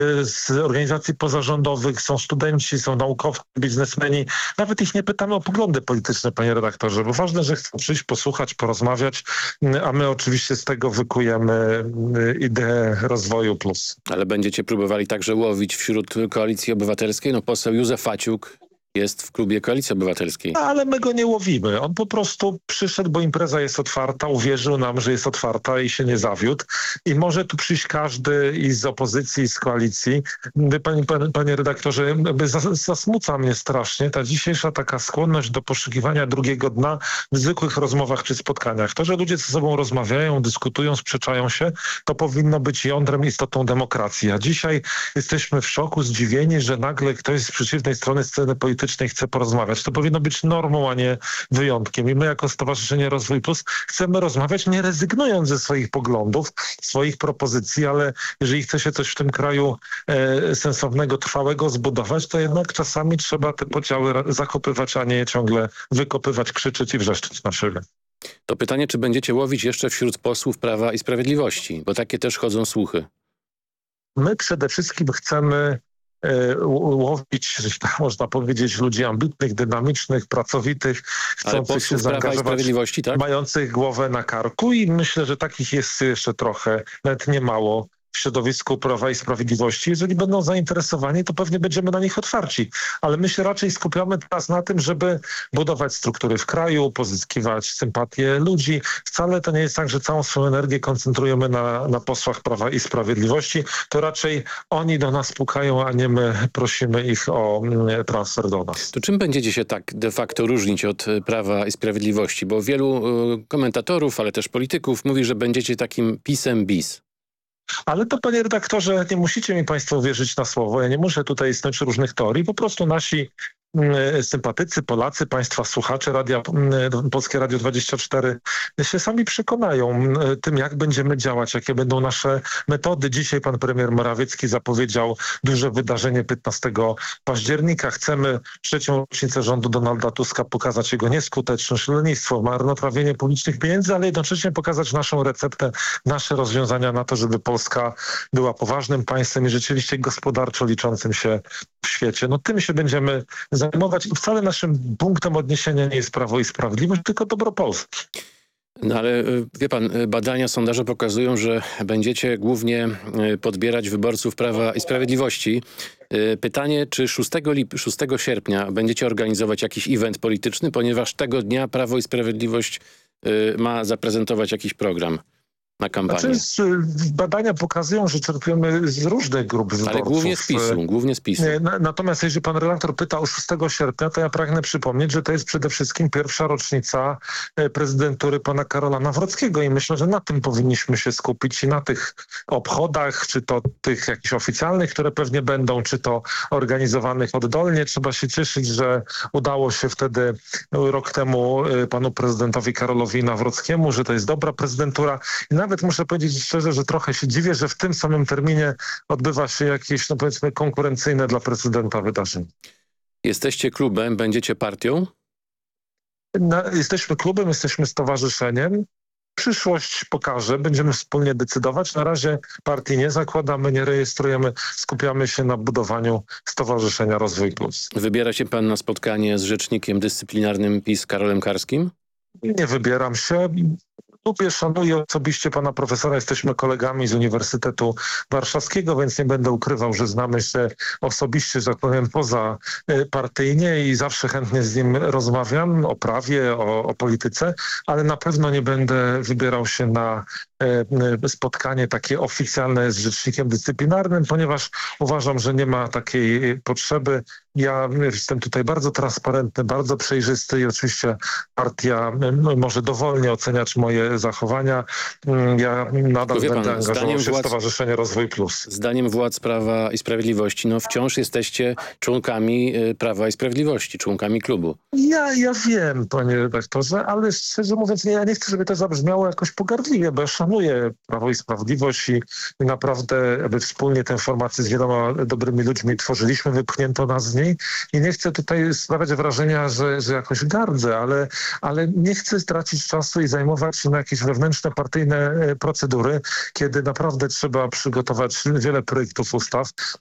z organizacji pozarządowych, są studenci, są naukowcy, biznesmeni. Nawet ich nie pytamy o poglądy polityczne, panie redaktorze, bo ważne, że chcą przyjść, posłuchać, porozmawiać, a my oczywiście z tego wykujemy ideę rozwoju plus. Ale będziecie próbowali także łowić wśród Koalicji Obywatelskiej? No poseł Józef Faciuk jest w klubie Koalicji Obywatelskiej. Ale my go nie łowimy. On po prostu przyszedł, bo impreza jest otwarta, uwierzył nam, że jest otwarta i się nie zawiódł. I może tu przyjść każdy i z opozycji, i z koalicji. Panie redaktorze, zasmuca mnie strasznie ta dzisiejsza taka skłonność do poszukiwania drugiego dna w zwykłych rozmowach czy spotkaniach. To, że ludzie ze sobą rozmawiają, dyskutują, sprzeczają się, to powinno być jądrem, istotą demokracji. A dzisiaj jesteśmy w szoku, zdziwieni, że nagle ktoś z przeciwnej strony sceny politycznej chce porozmawiać. To powinno być normą, a nie wyjątkiem. I my jako Stowarzyszenie Rozwój Plus chcemy rozmawiać, nie rezygnując ze swoich poglądów, swoich propozycji, ale jeżeli chce się coś w tym kraju sensownego, trwałego zbudować, to jednak czasami trzeba te podziały zakopywać, a nie je ciągle wykopywać, krzyczeć i wrzeszczeć na siebie. To pytanie, czy będziecie łowić jeszcze wśród posłów Prawa i Sprawiedliwości? Bo takie też chodzą słuchy. My przede wszystkim chcemy łowić, można powiedzieć, ludzi ambitnych, dynamicznych, pracowitych, chcących się zaangażować, tak? Mających głowę na karku i myślę, że takich jest jeszcze trochę, nawet nie mało w środowisku Prawa i Sprawiedliwości. Jeżeli będą zainteresowani, to pewnie będziemy na nich otwarci. Ale my się raczej skupiamy teraz na tym, żeby budować struktury w kraju, pozyskiwać sympatię ludzi. Wcale to nie jest tak, że całą swoją energię koncentrujemy na posłach Prawa i Sprawiedliwości. To raczej oni do nas pukają, a nie my prosimy ich o transfer do nas. To czym będziecie się tak de facto różnić od Prawa i Sprawiedliwości? Bo wielu komentatorów, ale też polityków mówi, że będziecie takim PiS-em bis. Ale to, panie redaktorze, nie musicie mi państwo wierzyć na słowo. Ja nie muszę tutaj snuć różnych teorii. Po prostu nasi sympatycy, Polacy, państwa słuchacze Polskie Radio 24 się sami przekonają tym, jak będziemy działać, jakie będą nasze metody. Dzisiaj pan premier Morawiecki zapowiedział duże wydarzenie 15 października. Chcemy trzecią rocznicę rządu Donalda Tuska pokazać jego nieskuteczność, lenistwo, marnotrawienie publicznych pieniędzy, ale jednocześnie pokazać naszą receptę, nasze rozwiązania na to, żeby Polska była poważnym państwem i rzeczywiście gospodarczo liczącym się w świecie. No tym się będziemy zajmować i wcale naszym punktem odniesienia nie jest Prawo i Sprawiedliwość, tylko dobro Polski. No ale wie pan, badania, sondaże pokazują, że będziecie głównie podbierać wyborców Prawa i Sprawiedliwości. Pytanie, czy 6 sierpnia będziecie organizować jakiś event polityczny, ponieważ tego dnia Prawo i Sprawiedliwość ma zaprezentować jakiś program na kampanię. Badania pokazują, że czerpiemy z różnych grup wyborców. Ale głównie z PiS-u. Natomiast jeżeli pan redaktor pyta o 6 sierpnia, to ja pragnę przypomnieć, że to jest przede wszystkim pierwsza rocznica prezydentury pana Karola Nawrockiego i myślę, że na tym powinniśmy się skupić i na tych obchodach, czy to tych jakichś oficjalnych, które pewnie będą, czy to organizowanych oddolnie. Trzeba się cieszyć, że udało się wtedy rok temu panu prezydentowi Karolowi Nawrockiemu, że to jest dobra prezydentura. I nawet muszę powiedzieć szczerze, że trochę się dziwię, że w tym samym terminie odbywa się jakieś, no powiedzmy, konkurencyjne dla prezydenta wydarzenie. Jesteście klubem, będziecie partią? Jesteśmy klubem, jesteśmy stowarzyszeniem. Przyszłość pokaże, będziemy wspólnie decydować. Na razie partii nie zakładamy, nie rejestrujemy, skupiamy się na budowaniu Stowarzyszenia Rozwój Plus. Wybiera się pan na spotkanie z rzecznikiem dyscyplinarnym PiS Karolem Karskim? Nie wybieram się. Lubię, szanuję osobiście pana profesora. Jesteśmy kolegami z Uniwersytetu Warszawskiego, więc nie będę ukrywał, że znamy się osobiście, że tak powiem, poza partyjnie i zawsze chętnie z nim rozmawiam o prawie, o polityce, ale na pewno nie będę wybierał się na spotkanie takie oficjalne z rzecznikiem dyscyplinarnym, ponieważ uważam, że nie ma takiej potrzeby. Ja jestem tutaj bardzo transparentny, bardzo przejrzysty i oczywiście partia może dowolnie oceniać moje zachowania. Ja nadal będę angażował się w Stowarzyszenie Rozwój Plus. Zdaniem władz Prawa i Sprawiedliwości, no wciąż jesteście członkami Prawa i Sprawiedliwości, członkami klubu. Ja wiem, panie redaktorze, ale szczerze mówiąc, ja nie chcę, żeby to zabrzmiało jakoś pogardliwie, bo ja szanuję Prawo i Sprawiedliwość i naprawdę wspólnie tę formację z wieloma dobrymi ludźmi tworzyliśmy, wypchnięto nas z niej i nie chcę tutaj sprawiać wrażenia, że jakoś gardzę, ale nie chcę stracić czasu i zajmować się na jakieś wewnętrzne partyjne procedury, kiedy naprawdę trzeba przygotować wiele projektów ustaw,